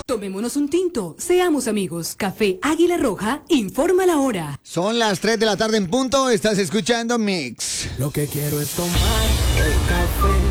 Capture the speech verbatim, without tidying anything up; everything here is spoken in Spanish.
Tomémonos un tinto, seamos amigos. Café Águila Roja, informa la hora. Son las tres de la tarde en punto, estás escuchando Mix. Lo que quiero es tomar el café